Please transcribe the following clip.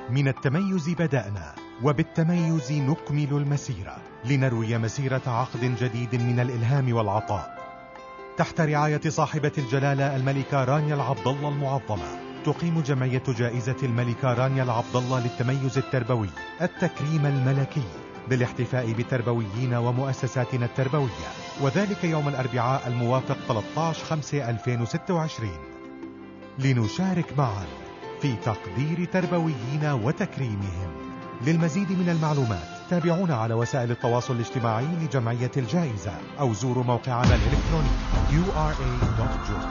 من التميز بدأنا، وبالتميز نكمل المسيرة، لنروي مسيرة عقد جديد من الإلهام والعطاء. تحت رعاية صاحبة الجلالة الملكة رانيا العبدالله المعظمة، تقيم جمعية جائزة الملكة رانيا العبدالله للتميز التربوي التكريم الملكي بالاحتفاء بالتربويين ومؤسساتنا التربوية، وذلك يوم الأربعاء الموافق 13/5/2026، لنشارك معا في تقدير تربويين وتكريمهم. للمزيد من المعلومات تابعونا على وسائل التواصل الاجتماعي لجمعية الجائزة، أو زوروا موقعنا الإلكتروني ura.jo.